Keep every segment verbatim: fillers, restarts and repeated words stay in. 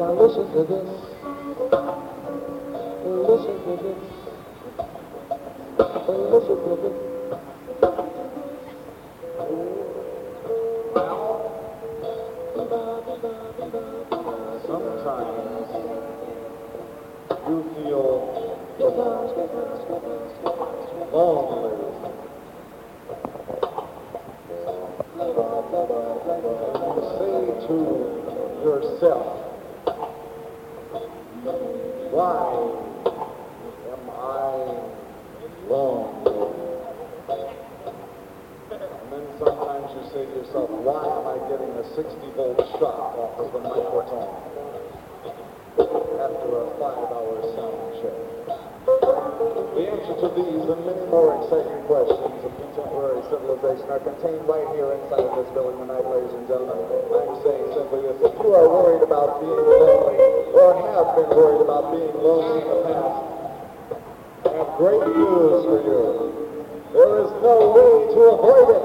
Now listen to this. Listen to this. Listen to this. Sometimes you feel lonely. Say to yourself, why am I lonely? And then sometimes you say to yourself, why am I getting a sixty volt shock off of the microphone after a five hour sound check? The answer to these and many more exciting questions of contemporary civilization are contained right here inside this building tonight, ladies and gentlemen. I'm saying simply this: if you are worried about being lonely, or have been worried about being lonely in the past, I have great news for you. There is no way to avoid it.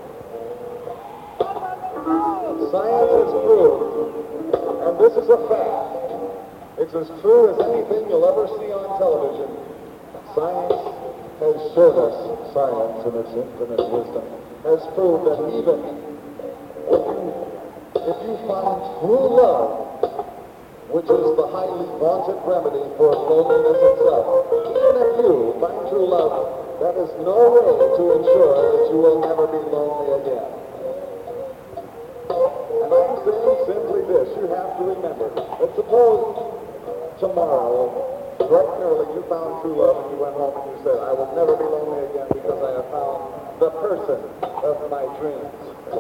Science has proved, and this is a fact, it's as true as anything you'll ever see on television. Science has shown us, science in its infinite wisdom, has proved that even if you, if you find true love, which is the highly vaunted remedy for loneliness itself, even if you find true love, that is no way to ensure that you will never be lonely again. And I'm saying simply this: you have to remember that suppose tomorrow, bright and early, you found true love and you went home and you said, I will never be lonely again because I have found the person of my dreams.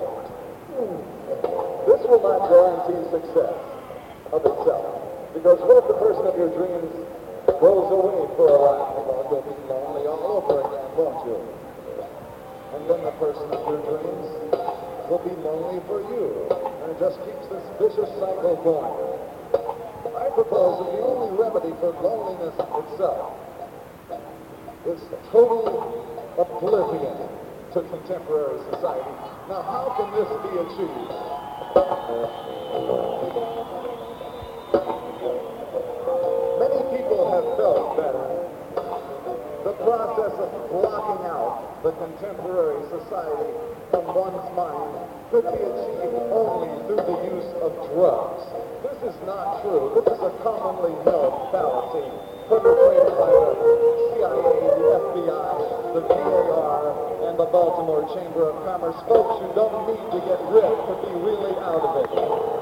This will not guarantee success of itself, because what if the person of your dreams goes away for a while? Well, you'll be lonely all over again, won't you? And then the person of your dreams will be lonely for you, and it just keeps this vicious cycle going. I propose that the only remedy for loneliness itself is total oblivion to contemporary society. Now, how can this be achieved? Many people have felt that the process of blocking out the contemporary society from one's mind could be achieved only through the use of drugs. This is not true. This is a commonly held fallacy perpetrated by the C I A, the F B I, the V A R, and the Baltimore Chamber of Commerce. Folks, you don't need to get ripped to be really out of it.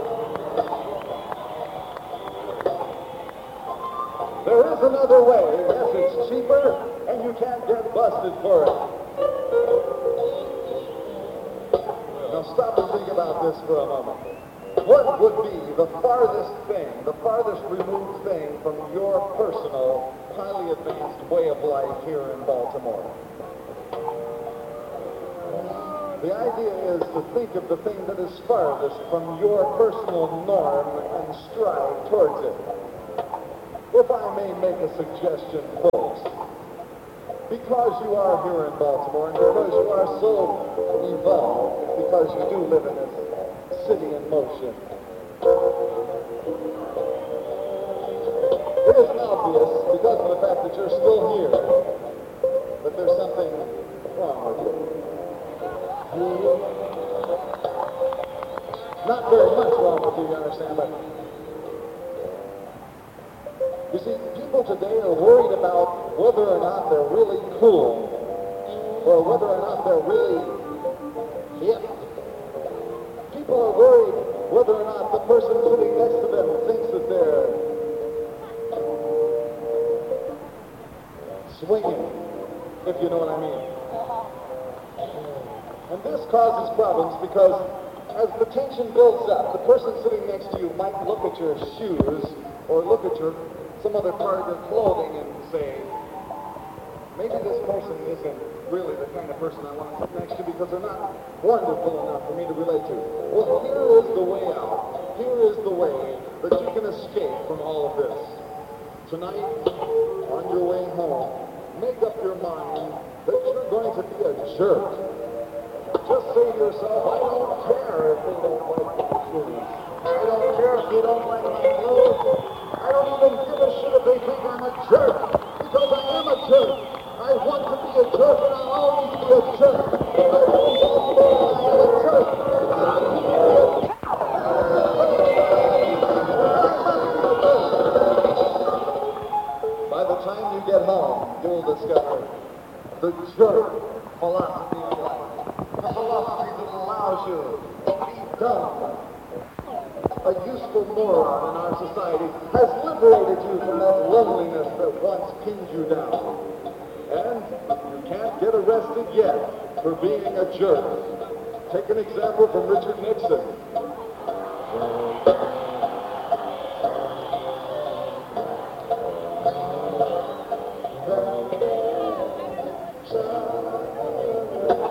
There is another way. Yes, it's cheaper, and you can't get busted for it. Now stop and think about this for a moment. What would be the farthest thing, the farthest removed thing from your personal, highly advanced way of life here in Baltimore? The idea is to think of the thing that is farthest from your personal norm and strive towards it. If I may make a suggestion, folks, because you are here in Baltimore and because you are so evolved, because you do live in this city in motion, it is obvious, because of the fact that you're still here, that there's something wrong with you. Not very much wrong with you, you understand, but you see, people today are worried about whether or not they're really cool, or whether or not they're really hip. People are worried whether or not the person sitting next to them thinks that they're swinging, if you know what I mean. And this causes problems because as the tension builds up, the person sitting next to you might look at your shoes or look at your some other part of your clothing and say, maybe this person isn't really the kind of person I want to sit next to because they're not wonderful enough for me to relate to. Well, here is the way out. Here is the way that you can escape from all of this. Tonight, on your way home, make up your mind that you're going to be a jerk. Just say to yourself, I don't care if they don't like my shoes. I don't care if you don't like my clothes. the jerk philosophy of life. The philosophy that allows you to be dumb. A useful moron in our society has liberated you from that loneliness that once pinned you down. And you can't get arrested yet for being a jerk. Take an example from Richard Nixon.